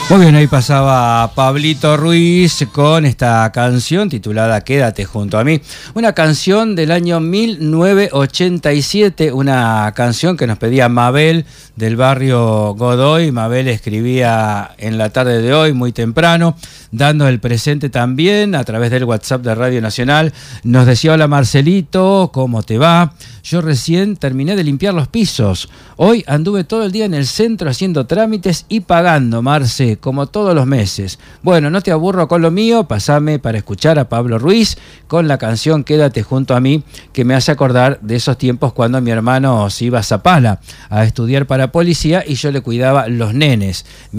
Muy bien, ahí pasaba Pablito Ruiz con esta canción titulada Quédate junto a mí. Una canción del año 1987, una canción que nos pedía Mabel del barrio Godoy. Mabel escribía en la tarde de hoy, muy temprano, dando el presente también a través del WhatsApp de Radio Nacional. Nos decía: hola Marcelito, ¿cómo te va? Yo recién terminé de limpiar los pisos. Hoy anduve todo el día en el centro haciendo trámites y pagando, Marce, como todos los meses. Bueno, no te aburro con lo mío, pasame para escuchar a Pablo Ruiz con la canción Quédate junto a mí, que me hace acordar de esos tiempos cuando mi hermano se iba a Zapala a estudiar para policía y yo le cuidaba los nenes.